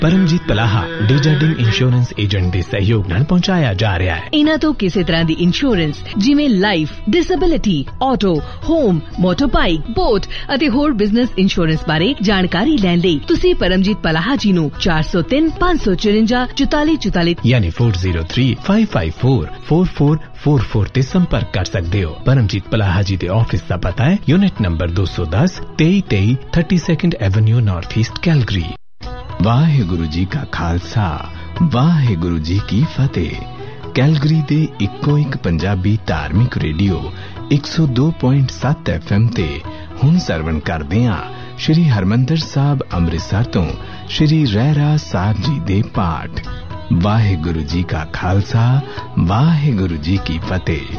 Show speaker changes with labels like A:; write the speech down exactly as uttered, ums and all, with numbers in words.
A: Paramjit पलाहा डेजर्टिंग insurance agent ਦੇ ਸਹਿਯੋਗ ਨਾਲ ਪਹੁੰਚਾਇਆ ਜਾ ਰਿਹਾ ਹੈ।
B: ਇਹਨਾਂ ਤੋਂ ਕਿਸੇ ਤਰ੍ਹਾਂ ਦੀ ਇੰਸ਼ੋਰੈਂਸ ਜਿਵੇਂ life, disability, auto, home, ਮੋਟਰਬਾਈਕ, boat ਅਤੇ ਹੋਰ ਬਿਜ਼ਨਸ ਇੰਸ਼ੋਰੈਂਸ ਬਾਰੇ ਜਾਣਕਾਰੀ ਲੈਣ ਲਈ ਤੁਸੀਂ ਪਰਮਜੀਤ ਪਲਾਹਾ ਜੀ ਨੂੰ ਚਾਰ ਸੌ ਤਿੰਨ ਪੰਜ ਸੌ ਚੁਰੰਜਾ ਚੁਤਾਲੀ ਚੁਤਾਲੀ
A: ਯਾਨੀ ਚਾਰ ਜ਼ੀਰੋ ਤਿੰਨ ਪੰਜ ਪੰਜ ਚਾਰ ਚਾਰ ਚਾਰ ਚਾਰ ਚਾਰ ਤੇ ਸੰਪਰਕ ਕਰ ਸਕਦੇ ਹੋ। ਪਰਮਜੀਤ ਪਲਾਹਾ ਜੀ ਦੇ ਆਫਿਸ ਦਾ ਪਤਾ ਹੈ ਯੂਨਿਟ ਨੰਬਰ ਦੋ ਸੌ ਦਸ ਤੇਈ ਤੇਈ thirty-second avenue north East Calgary. Waheguru ji ਕਾ ਖਾਲਸਾ ਵਾਹਿਗੁਰੂ ਜੀ ਕੀ ਫਤਿਹ। ਕੈਲਗਰੀ ਦੇ ਇੱਕੋ ਇੱਕ ਪੰਜਾਬੀ ਧਾਰਮਿਕ ਰੇਡੀਓ ਇੱਕ ਸੌ ਦੋ ਪੁਆਇੰਟ ਸੱਤ ਐਫ ਐਮ ਤੇ ਹੁਣ ਸਰਵਣ ਕਰਦੇ ਹਾਂ ਸ਼੍ਰੀ ਹਰਮੰਦਰ ਸਾਹਿਬ ਅੰਮ੍ਰਿਤਸਰ ਤੋਂ ਸ਼੍ਰੀ ਰਹਿਰਾਸ ਸਾਹਿਬ ਜੀ ਦੇ ਪਾਠ। ਵਾਹਿਗੁਰੂ ਜੀ ਕਾ ਖਾਲਸਾ ਵਾਹਿਗੁਰੂ ਜੀ ਕੀ ਫਤਿਹ।